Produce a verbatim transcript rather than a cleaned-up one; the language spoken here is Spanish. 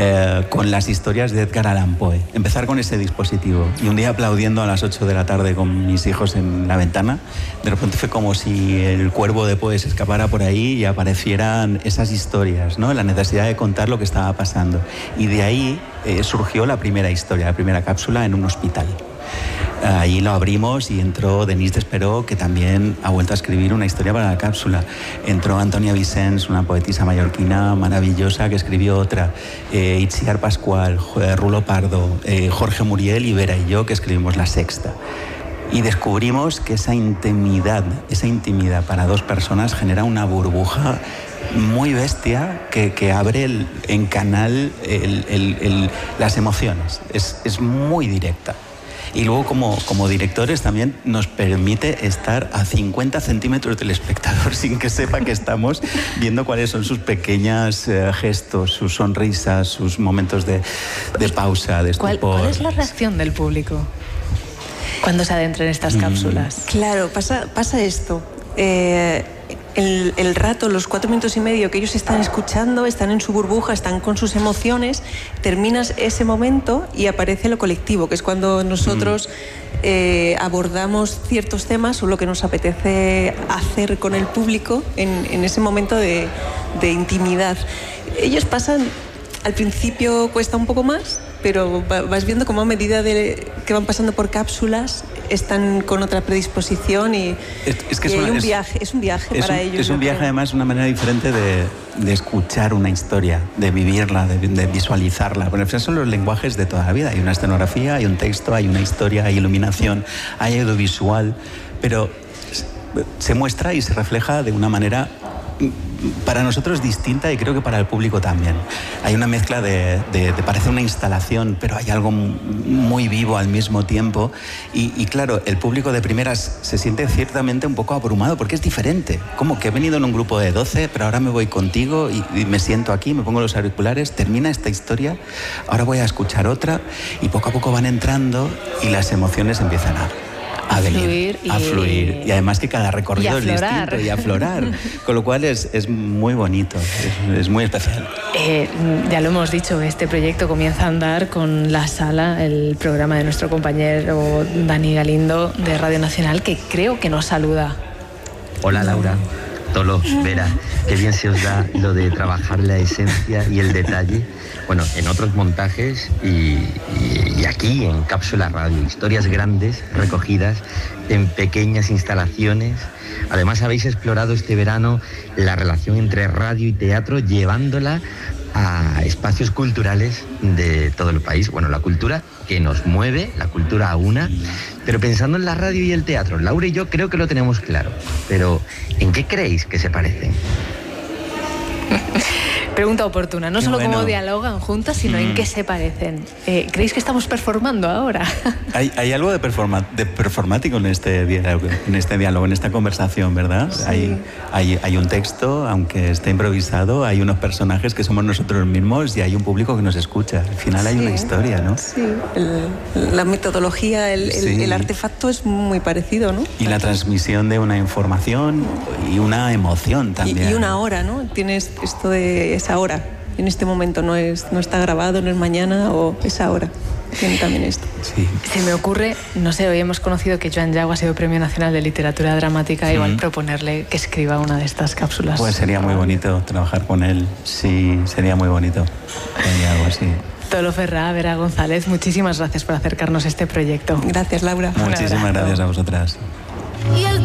eh, con las historias de Edgar Allan Poe. Empezar con ese dispositivo. Y un día aplaudiendo a las ocho de la tarde con mis hijos en la ventana, de repente fue como si el cuervo de Poe se escapara por ahí y aparecieran esas historias, ¿no? La necesidad de contar lo que estaba pasando. Y de ahí eh, surgió la primera historia, la primera cápsula en un hospital. Allí lo abrimos y entró Denise Desperó, que también ha vuelto a escribir una historia para la cápsula. Entró Antonia Vicens, una poetisa mallorquina maravillosa, que escribió otra. Eh, Itziar Pascual, Rulo Pardo, eh, Jorge Muriel y Vera y yo, que escribimos la sexta. Y descubrimos que esa intimidad, esa intimidad para dos personas genera una burbuja muy bestia que, que abre el, en canal el, el, el, las emociones. Es, es muy directa. Y luego como, como directores también nos permite estar a cincuenta centímetros del espectador sin que sepa que estamos viendo cuáles son sus pequeños eh, gestos, sus sonrisas, sus momentos de, de pausa, de estupor. ¿Cuál, ¿Cuál es la reacción del público cuando se adentra en estas cápsulas? Mm. Claro, pasa, pasa esto. Eh, el, el rato, los cuatro minutos y medio que ellos están escuchando, están en su burbuja, están con sus emociones, terminas ese momento y aparece lo colectivo, que es cuando nosotros mm. eh, abordamos ciertos temas o lo que nos apetece hacer con el público en, en ese momento de, de intimidad. Ellos pasan, al principio cuesta un poco más, pero vas viendo cómo a medida de que van pasando por cápsulas están con otra predisposición y, es, es que y es, una, un es, viaje, es un viaje es para un, ellos. Es un viaje creo. Además, una manera diferente de, de escuchar una historia, de vivirla, de, de visualizarla. Porque al final son los lenguajes de toda la vida. Hay una escenografía, hay un texto, hay una historia, hay iluminación, hay audiovisual, pero se muestra y se refleja de una manera para nosotros distinta y creo que para el público también. Hay una mezcla de, de, de parece una instalación, pero hay algo muy vivo al mismo tiempo y, y claro, el público de primeras se siente ciertamente un poco abrumado porque es diferente. Como que he venido en un grupo de doce, pero ahora me voy contigo y, y me siento aquí, me pongo los auriculares, termina esta historia, ahora voy a escuchar otra y poco a poco van entrando y las emociones empiezan a... A, a venir, fluir y, a fluir. Y además que cada recorrido es distinto y a aflorar. Con lo cual es, es muy bonito, es, es muy especial. Eh, ya lo hemos dicho, este proyecto comienza a andar con La Sala, el programa de nuestro compañero Dani Galindo de Radio Nacional, que creo que nos saluda. Hola Laura, Tolo, Vera, qué bien se os da lo de trabajar la esencia y el detalle. Bueno, en otros montajes y, y, y aquí en Cápsula Radio, historias grandes recogidas en pequeñas instalaciones. Además habéis explorado este verano la relación entre radio y teatro, llevándola a espacios culturales de todo el país. Bueno, la cultura que nos mueve, la cultura a una, pero pensando en la radio y el teatro, Laura y yo creo que lo tenemos claro, pero ¿en qué creéis que se parecen? Pregunta oportuna, no Qué solo bueno. Cómo dialogan juntas, sino mm. en qué se parecen. Eh, ¿Creéis que estamos performando ahora? Hay, hay algo de, performa, de performático en este, diálogo, en este diálogo, en esta conversación, ¿verdad? Sí. Hay, hay, hay un texto, aunque esté improvisado, hay unos personajes que somos nosotros mismos y hay un público que nos escucha. Al final hay sí. una historia, ¿no? Sí, el, la metodología, el, sí. el, el artefacto es muy parecido, ¿no? Y la transmisión de una información y una emoción también. Y, y una hora, ¿no? Tienes esto de esa hora, en este momento, no, es, no está grabado, no es mañana o esa hora. Tiene también esto. Sí. Se me ocurre, no sé, hoy hemos conocido que Joan Yago ha sido Premio Nacional de Literatura Dramática, mm. igual proponerle que escriba una de estas cápsulas. Pues sería muy bonito trabajar con él, sí, sería muy bonito. Sería algo así. Tolo Ferrá, Vera González, muchísimas gracias por acercarnos a este proyecto. Gracias, Laura. Muchísimas gracias a vosotras.